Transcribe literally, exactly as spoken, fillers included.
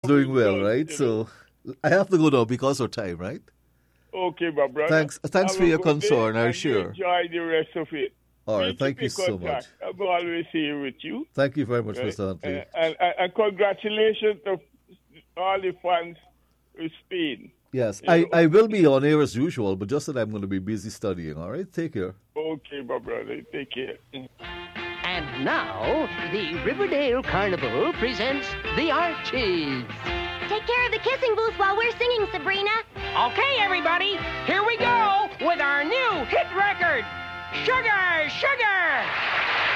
doing well, right? So I have to go now because of time, right? Okay, my brother. Thanks, thanks for your concern, I'm sure. Enjoy the rest of it. All right, thank you so much. I'm always here with you. Thank you very much, right? Mister Huntley. Uh, and, and, and congratulations to all the fans in Spain. Yes, I, I will be on air as usual, but just that I'm going to be busy studying, all right? Take care. Okay, my brother. Take care. And now, the Riverdale Carnival presents the Archies. Take care of the kissing booth while we're singing, Sabrina. Okay, everybody, here we go with our new hit record, Sugar, Sugar.